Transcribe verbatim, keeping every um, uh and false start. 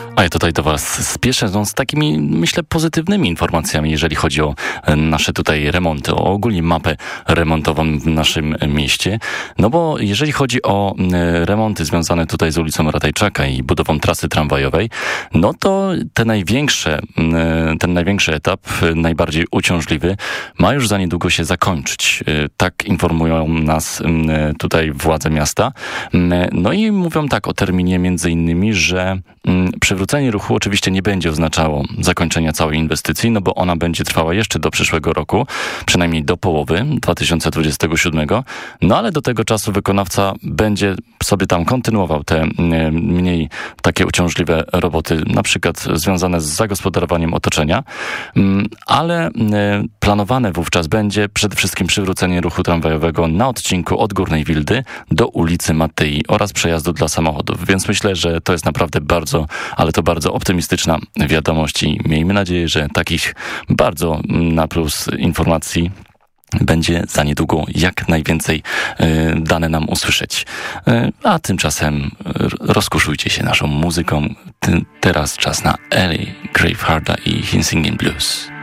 A ja tutaj do Was spieszę no, z takimi, myślę, pozytywnymi informacjami, jeżeli chodzi o nasze tutaj remonty, o ogólnie mapę remontową w naszym mieście. No bo jeżeli chodzi o remonty związane tutaj z ulicą Ratajczaka i budową trasy tramwajowej, no to te największe, ten największy etap, najbardziej uciążliwy, ma już za niedługo się zakończyć. Tak informują nas tutaj władze miasta. No i mówią tak o terminie między innymi, że przywrócenie ruchu oczywiście nie będzie oznaczało zakończenia całej inwestycji, no bo ona będzie trwała jeszcze do przyszłego roku, przynajmniej do połowy dwa tysiące dwudziestego siódmego, no ale do tego czasu wykonawca będzie sobie tam kontynuował te mniej takie uciążliwe roboty, na przykład związane z zagospodarowaniem otoczenia, ale planowane wówczas będzie przede wszystkim przywrócenie ruchu tramwajowego na odcinku od Górnej Wildy do ulicy Matei oraz przejazdu dla samochodów, więc myślę, że to jest naprawdę bardzo, ale to bardzo optymistyczna wiadomość i miejmy nadzieję, że takich bardzo na plus informacji będzie za niedługo jak najwięcej y, dane nam usłyszeć. Y, a tymczasem rozkoszujcie się naszą muzyką. Ty, teraz czas na Ellie Graveharda i His Singing Blues.